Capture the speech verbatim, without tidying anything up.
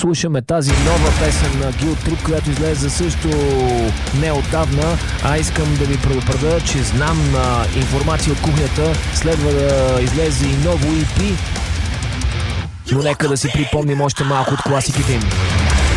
слушаме тази нова песен на Guilt Trip, която излезе също неотдавна, а искам да ви предупредя, че знам а, информация от кухнята, следва да излезе и ново и пи, но нека да си припомним още малко от класиките им.